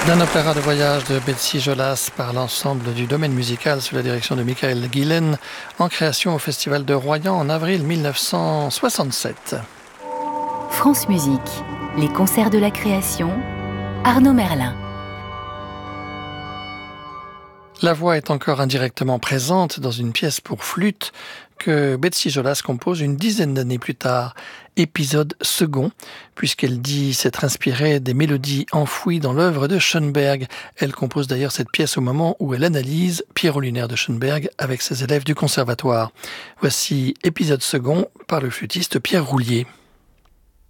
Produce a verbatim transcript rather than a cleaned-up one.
D'un opéra de voyage de Betsy Jolas par l'ensemble du domaine musical sous la direction de Michael Gillen, en création au Festival de Royan en avril mille neuf cent soixante-sept. France Musique, les concerts de la création, Arnaud Merlin. La voix est encore indirectement présente dans une pièce pour flûte que Betsy Jolas compose une dizaine d'années plus tard, épisode second, puisqu'elle dit s'être inspirée des mélodies enfouies dans l'œuvre de Schoenberg. Elle compose d'ailleurs cette pièce au moment où elle analyse Pierrot lunaire de Schoenberg avec ses élèves du conservatoire. Voici épisode second par le flûtiste Pierre Roulier.